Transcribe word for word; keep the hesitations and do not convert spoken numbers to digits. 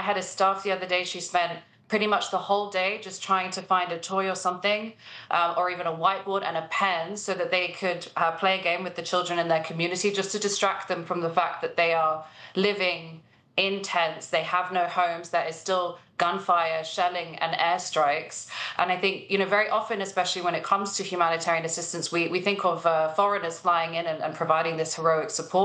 had a staff the other day, she spent pretty much the whole day just trying to find a toy or something, uh, or even a whiteboard and a pen so that they could uh, play a game with the children in their community, just to distract them from the fact that they are living in tents, they have no homes, there is still gunfire, shelling, and airstrikes. And I think, you know, very often, especially when it comes to humanitarian assistance, we, we think of uh, foreigners flying in and, and providing this heroic support.